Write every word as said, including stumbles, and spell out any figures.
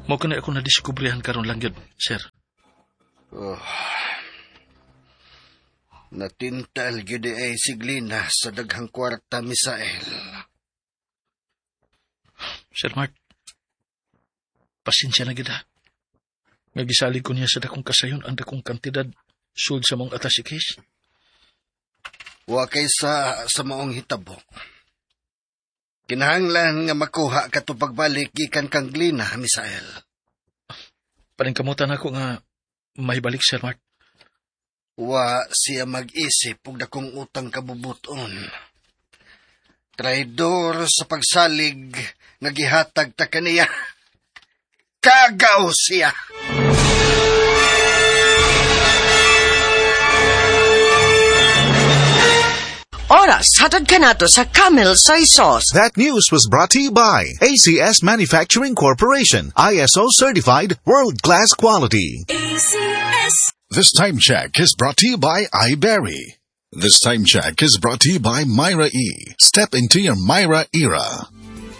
Mao ka na ako nadiskubrihan karon lang yun, sir. Oh. Natintal gyud ay si Glina sa daghang kwarta, Misael. Sir Mark, pasensya na gid ha. Nga gisalig ko niya sa dakong kasayon ang dakong kantidad sud sa mong atas si case. Wa kay sa sa maong hitabo. Kinahanglan nga makuha ka to pagbalik gikan kang Glina, Misael. Paningkamutan ako nga may balik, Sir Mark. Wa siya mag-isip og dakong utang kabubuton. Traidor sa pagsalig nga gihatag ta kaniya. Kagaw siya. Oras, hatag ka na to sa Camel Soy Sauce. That news was brought to you by A C S Manufacturing Corporation, I S O certified, world-class quality. A C S. This time check is brought to you by iBerry. This time check is brought to you by Myra E. Step into your Myra era.